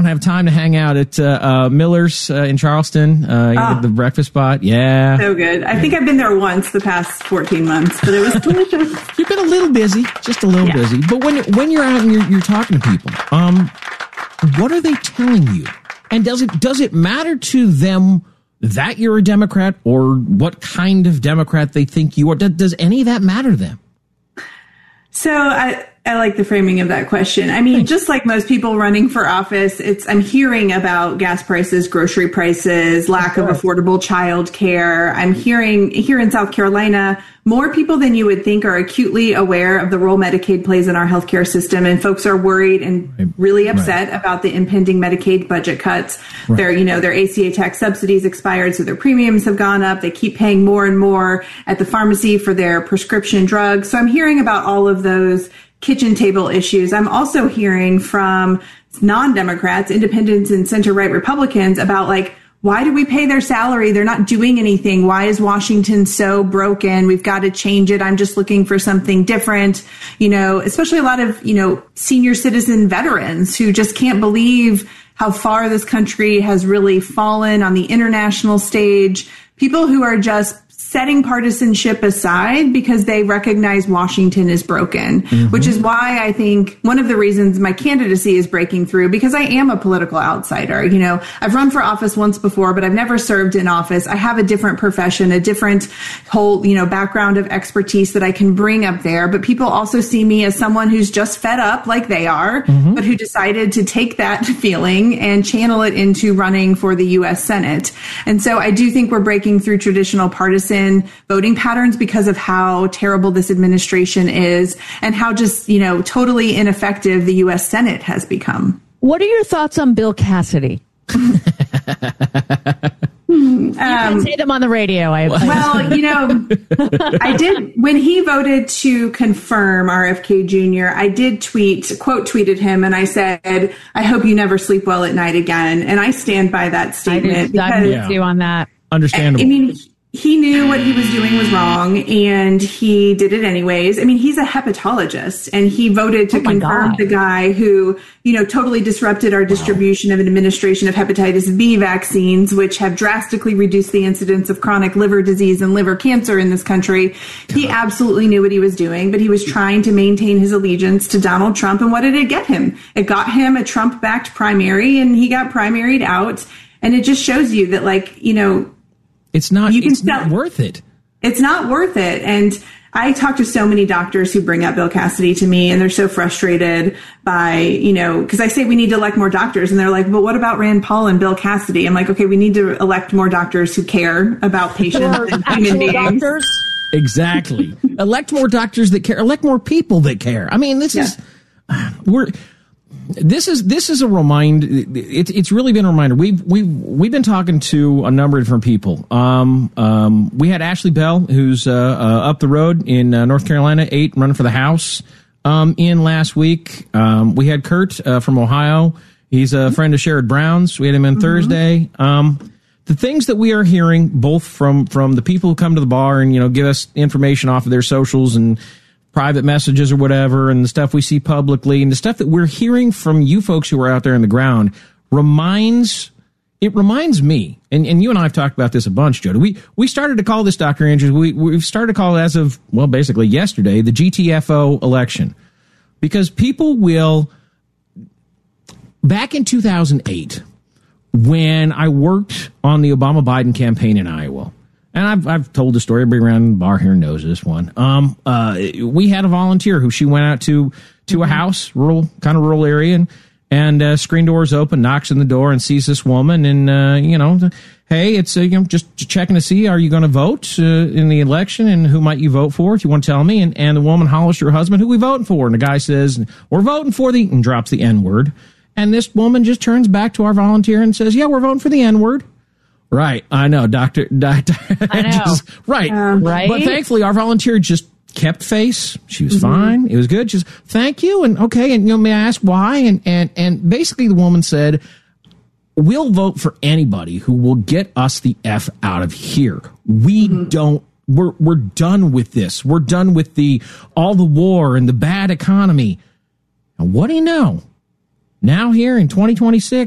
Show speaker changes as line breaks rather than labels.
have time to hang out at Miller's in Charleston, the breakfast spot. Yeah.
So good. I think I've been there once the past 14 months, but it was delicious.
You've been a little busy, just a little busy. But when you're out and you're talking to people, what are they telling you? And does it matter to them that you're a Democrat or what kind of Democrat they think you are? Does any of that matter to them?
So I like the framing of that question. I mean, just like most people running for office, I'm hearing about gas prices, grocery prices, lack of affordable child care. I'm hearing here in South Carolina, more people than you would think are acutely aware of the role Medicaid plays in our healthcare system. And folks are worried and really upset about the impending Medicaid budget cuts. Their ACA tax subsidies expired, so their premiums have gone up. They keep paying more and more at the pharmacy for their prescription drugs. So I'm hearing about all of those kitchen table issues. I'm also hearing from non-Democrats, independents, and center-right Republicans about, like, why do we pay their salary? They're not doing anything. Why is Washington so broken? We've got to change it. I'm just looking for something different. Especially a lot of, senior citizen veterans who just can't believe how far this country has really fallen on the international stage. People who are just setting partisanship aside because they recognize Washington is broken, which is why I think one of the reasons my candidacy is breaking through, because I am a political outsider. I've run for office once before, but I've never served in office. I have a different profession, a different whole, background of expertise that I can bring up there. But people also see me as someone who's just fed up like they are, but who decided to take that feeling and channel it into running for the U.S. Senate. And so I do think we're breaking through traditional partisan voting patterns because of how terrible this administration is and how just, totally ineffective the U.S. Senate has become.
What are your thoughts on Bill Cassidy? You can say them on the radio.
I did, when he voted to confirm RFK Jr., I did tweeted him, and I said, I hope you never sleep well at night again. And I stand by that statement.
I'm with you on that.
Understandable.
I mean, he knew what he was doing was wrong, and he did it anyways. I mean, he's a hepatologist, and he voted to confirm the guy who, totally disrupted our distribution of an administration of hepatitis B vaccines, which have drastically reduced the incidence of chronic liver disease and liver cancer in this country. He absolutely knew what he was doing, but he was trying to maintain his allegiance to Donald Trump. And what did it get him? It got him a Trump-backed primary, and he got primaried out. And it just shows you that,
it's not worth it.
It's not worth it. And I talk to so many doctors who bring up Bill Cassidy to me, and they're so frustrated by, because I say we need to elect more doctors, and they're like, but what about Rand Paul and Bill Cassidy? I'm like, okay, we need to elect more docters who care about patients and human beings. Doctors?
Exactly. Elect more doctors that care. Elect more people that care. I mean, this is a reminder. It's really been a reminder. We've been talking to a number of different people. We had Ashley Bell, who's up the road in North Carolina, running for the House, in last week. We had Kurt from Ohio. He's a friend of Sherrod Brown's. We had him in Thursday. The things that we are hearing, both from the people who come to the bar and give us information off of their socials and private messages or whatever, and the stuff we see publicly, and the stuff that we're hearing from you folks who are out there on the ground reminds me, and you and I have talked about this a bunch, Jody. We started to call this, Dr. Andrews, we've started to call it as of, basically yesterday, the GTFO election. Because people will, back in 2008, when I worked on the Obama-Biden campaign in Iowa, and I've told the story. Everybody around the bar here knows this one. We had a volunteer who she went out to a house, rural area, and screen doors open, knocks on the door, and sees this woman, and hey, it's just checking to see, are you going to vote in the election, and who might you vote for? If you want to tell me, and the woman hollers to her husband, "Who we voting for?" And the guy says, "We're voting for the," and drops the N-word, and this woman just turns back to our volunteer and says, "Yeah, we're voting for the N-word." Right, I know, Doctor.
I know.
Right.
Right.
But thankfully, our volunteer just kept face. She was fine. It was good. Just thank you, and okay, and may I ask why? And basically, the woman said, "We'll vote for anybody who will get us the F out of here. We don't. We're done with this. We're done with all the war and the bad economy." And what do you know? Now here in 2026.